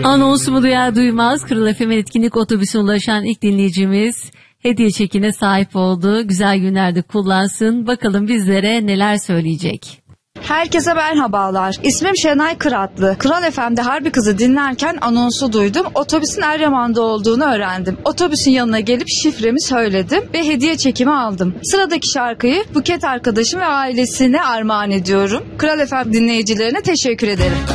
Anonsumu duyar duymaz Kral FM etkinlik otobüsüne ulaşan ilk dinleyicimiz hediye çekine sahip oldu. Güzel günlerde kullansın. Bakalım bizlere neler söyleyecek. Herkese merhabalar. İsmim Şenay Kıratlı. Kral FM'de Harbi Kızı dinlerken anonsu duydum. Otobüsün Eryaman'da olduğunu öğrendim. Otobüsün yanına gelip şifremi söyledim ve hediye çekimi aldım. Sıradaki şarkıyı Buket arkadaşım ve ailesine armağan ediyorum. Kral FM dinleyicilerine teşekkür ederim.